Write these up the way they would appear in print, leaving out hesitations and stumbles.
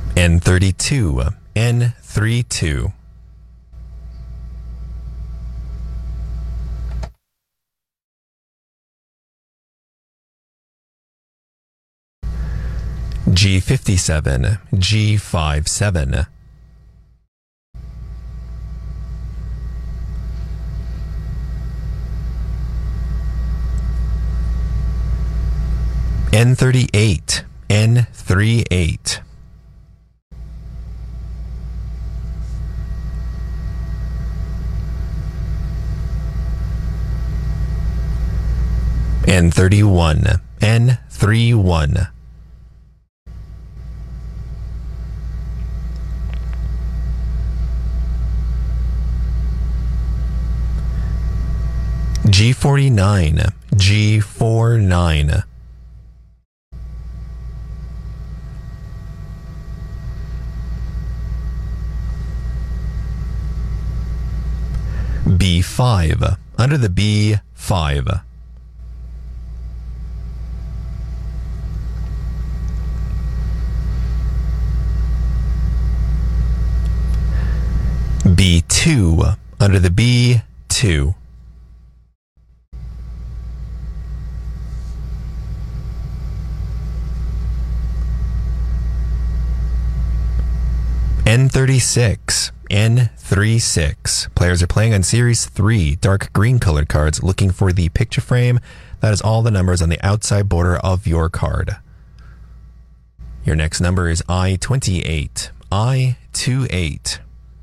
N32, N32. G57, G57. N38, N38. N31, N31. G49, G49. B5, under the B5. B2, under the B2. N36, N36. Players are playing on Series 3, dark green colored cards, looking for the picture frame. That is all the numbers on the outside border of your card. Your next number is I28, I28.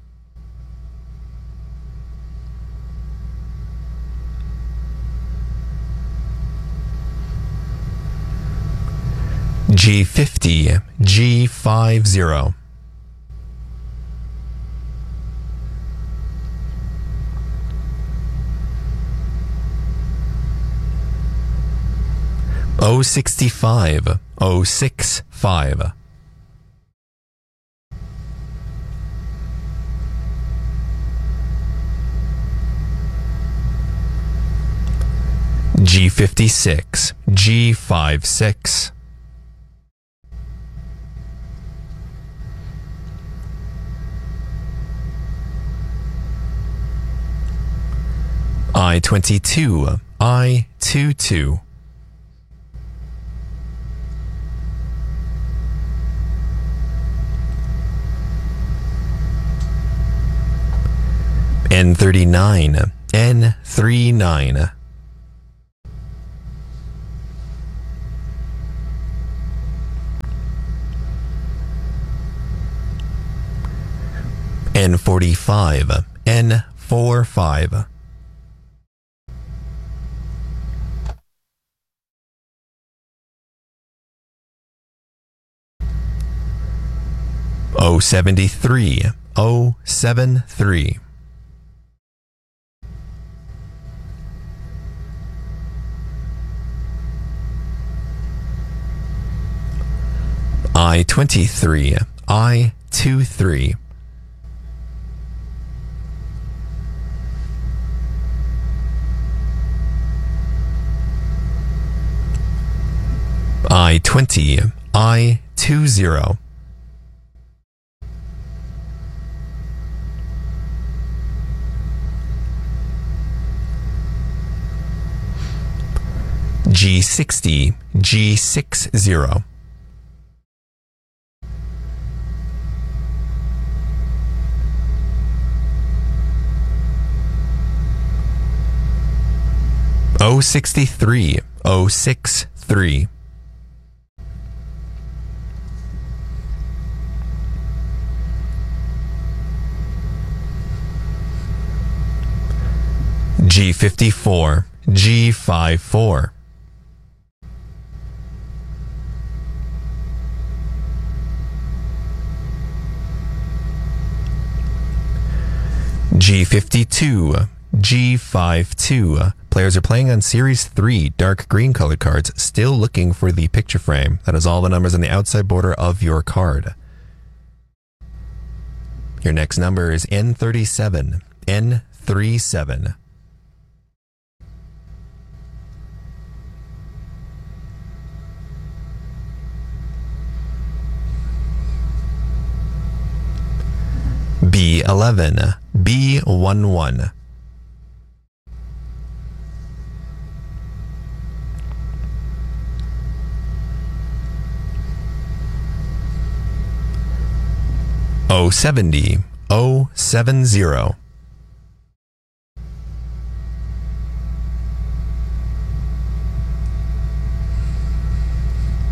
G50, G50. O65, O65. G56, G56. I22, I22. N39, N39. N45, N45. O73, O73. I23, I23. I20, I20. G60, G60. O63, O63. G54, G54. G52, G52. Players are playing on Series 3, dark green colored cards, still looking for the picture frame. That is all the numbers on the outside border of your card. Your next number is N37, N37. B11, B11. O70, O70.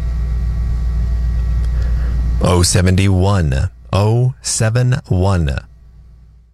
O71, O71.